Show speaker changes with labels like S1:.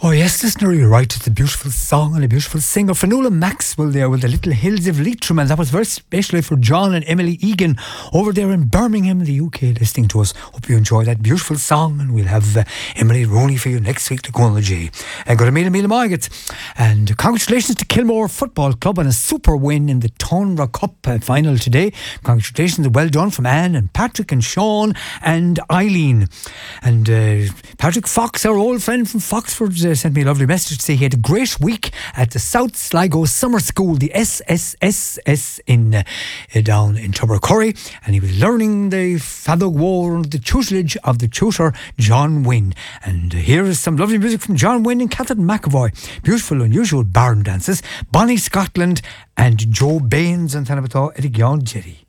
S1: Oh yes, listener, you're right. It's a beautiful song and a beautiful singer. Fionnuala Maxwell there with the Little Hills of Leitrim, and that was very especially for John and Emily Egan over there in Birmingham, the UK, listening to us. Hope you enjoy that beautiful song, and we'll have Emily Rooney for you next week to go on the J. Got a meal Margaret. And congratulations to Kilmore Football Club on a super win in the Tonra Cup final today. Congratulations, well done from Anne and Patrick and Sean and Eileen. And Patrick Fox, our old friend from Foxford, sent me a lovely message to say he had a great week at the South Sligo Summer School, the SSSS down in Tubbercurry, and he was learning the Fadog War under the tutelage of the tutor John Wynne. And here is some lovely music from John Wynne and Catherine McAvoy. Beautiful, unusual barn dances, Bonnie Scotland and Joe Baines and Tanabato Edigion Jerry.